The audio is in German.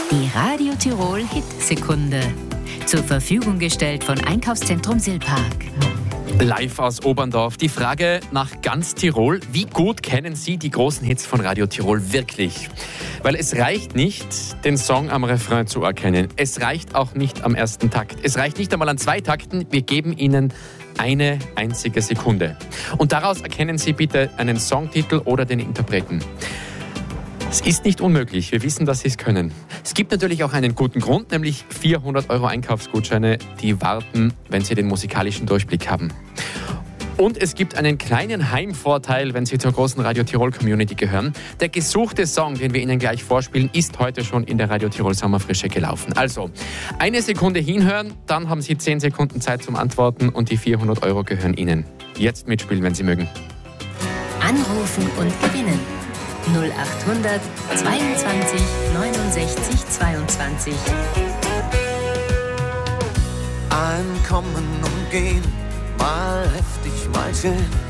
Die Radio Tirol Hit-Sekunde. Zur Verfügung gestellt von Einkaufszentrum Silpark. Live aus Oberndorf. Die Frage nach ganz Tirol. Wie gut kennen Sie die großen Hits von Radio Tirol wirklich? Weil es reicht nicht, den Song am Refrain zu erkennen. Es reicht auch nicht am ersten Takt. Es reicht nicht einmal an 2 Takten. Wir geben Ihnen eine einzige Sekunde. Und daraus erkennen Sie bitte einen Songtitel oder den Interpreten. Es ist nicht unmöglich. Wir wissen, dass Sie es können. Es gibt natürlich auch einen guten Grund, nämlich 400 € Einkaufsgutscheine, die warten, wenn Sie den musikalischen Durchblick haben. Und es gibt einen kleinen Heimvorteil, wenn Sie zur großen Radio Tirol Community gehören. Der gesuchte Song, den wir Ihnen gleich vorspielen, ist heute schon in der Radio Tirol Sommerfrische gelaufen. Also, 1 Sekunde hinhören, dann haben Sie 10 Sekunden Zeit zum Antworten und die 400 € gehören Ihnen. Jetzt mitspielen, wenn Sie mögen. Anrufen und gewinnen. 0800 22 69 22. Ein Kommen und Gehen, mal heftig, mal schön.